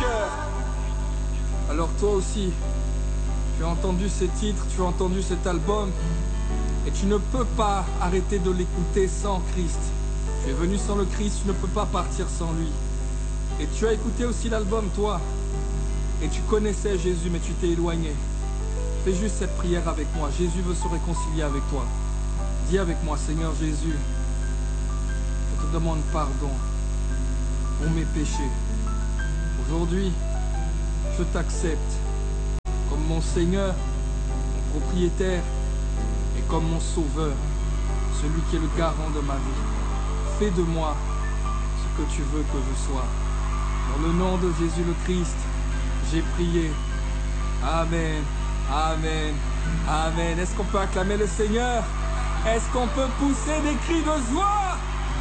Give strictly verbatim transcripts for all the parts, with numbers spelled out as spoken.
cœur. Alors toi aussi, tu as entendu ces titres, tu as entendu cet album, et tu ne peux pas arrêter de l'écouter sans Christ. Tu es venu sans le Christ, tu ne peux pas partir sans lui. Et tu as écouté aussi l'album, toi, et tu connaissais Jésus, mais tu t'es éloigné. Fais juste cette prière avec moi. Jésus veut se réconcilier avec toi. Dis avec moi, Seigneur Jésus, je te demande pardon pour mes péchés. Aujourd'hui, je t'accepte comme mon Seigneur, mon propriétaire et comme mon sauveur, celui qui est le garant de ma vie. Fais de moi ce que tu veux que je sois. Dans le nom de Jésus le Christ, j'ai prié. Amen, amen, amen. Est-ce qu'on peut acclamer le Seigneur? Est-ce qu'on peut pousser des cris de joie?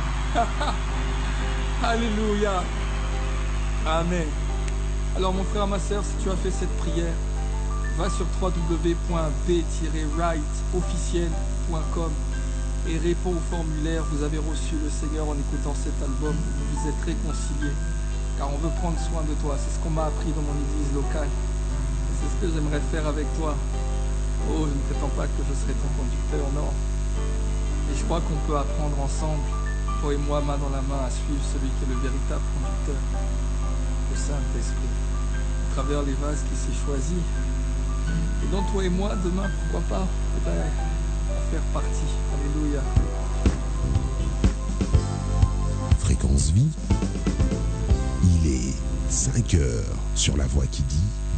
Alléluia. Amen. Alors mon frère, ma soeur, si tu as fait cette prière, va sur w w w point b tiret right officiel point com et réponds au formulaire. Vous avez reçu le Seigneur en écoutant cet album. Vous vous êtes réconciliés, car on veut prendre soin de toi. C'est ce qu'on m'a appris dans mon église locale. Et c'est ce que j'aimerais faire avec toi. Oh, je ne prétends pas que je serai ton conducteur, non. Et je crois qu'on peut apprendre ensemble, toi et moi, main dans la main, à suivre celui qui est le véritable conducteur, le Saint-Esprit, à travers les vases qu'il s'est choisis. Et donc toi et moi, demain, pourquoi pas, eh ben, en faire partie. Alléluia. Fréquence Vie, il est cinq heures sur La Voix qui dit.